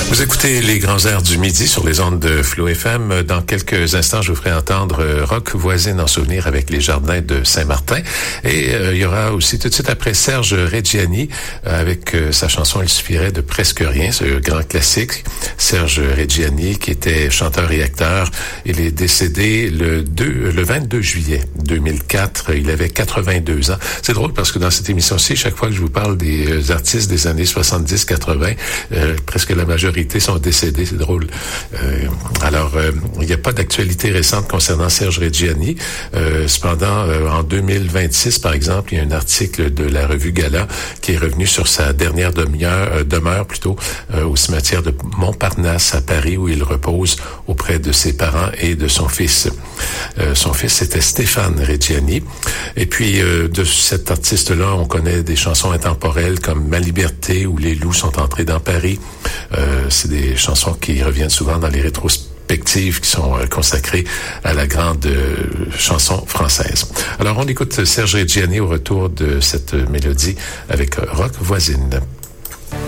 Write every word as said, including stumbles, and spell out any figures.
Vous écoutez les grands airs du midi sur les ondes de Flow F M. Dans quelques instants, je vous ferai entendre Rock Voisine en souvenir avec les Jardins de Saint-Martin. Et euh, il y aura aussi tout de suite après Serge Reggiani euh, avec euh, sa chanson « Il suffirait de presque rien », ce grand classique. Serge Reggiani, qui était chanteur et acteur, il est décédé le deux, le vingt-deux juillet deux mille quatre. Il avait quatre-vingt-deux ans. C'est drôle parce que dans cette émission-ci, chaque fois que je vous parle des artistes des années soixante-dix quatre-vingts, euh, presque la majorité sont décédés, c'est drôle. Euh, alors, euh, il n'y a pas d'actualité récente concernant Serge Reggiani. Euh, cependant, euh, en deux mille vingt-six, par exemple, il y a un article de la revue Gala qui est revenu sur sa dernière demeure, euh, demeure plutôt, euh, au cimetière de Montparnasse à Paris, où il repose auprès de ses parents et de son fils. Euh, son fils, c'était Stéphane Reggiani. Et puis, euh, de cet artiste-là, on connaît des chansons intemporelles comme Ma liberté ou Les loups sont entrés dans Paris. Euh, c'est des chansons qui reviennent souvent dans les rétrospectives qui sont euh, consacrées à la grande euh, chanson française. Alors, on écoute Serge Reggiani au retour de cette mélodie avec Rock Voisine.